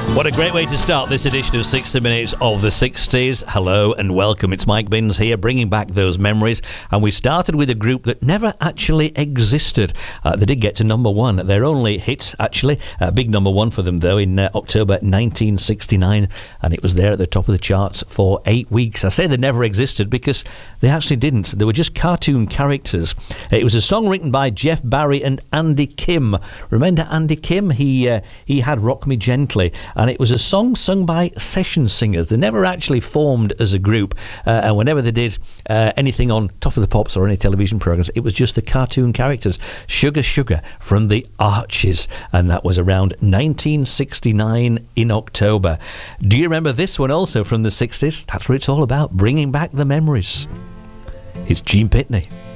What a great way to start this edition of 60 Minutes of the 60s. Hello and welcome. It's Mike Binns here, bringing back those memories. And we started with a group that never actually existed. They did get to number one. Their only hit, actually, a big number one for them, though, in October 1969. And it was there at the top of the charts for 8 weeks. I say they never existed because they actually didn't. They were just cartoon characters. It was a song written by Jeff Barry and Andy Kim. Remember Andy Kim? He had Rock Me Gently. And it was a song sung by session singers. They never actually formed as a group. And whenever they did anything on Top of the Pops or any television programs, it was just the cartoon characters. Sugar Sugar from the Archies. And that was around 1969 in October. Do you remember this one also from the 60s? That's what it's all about, bringing back the memories. It's Gene Pitney.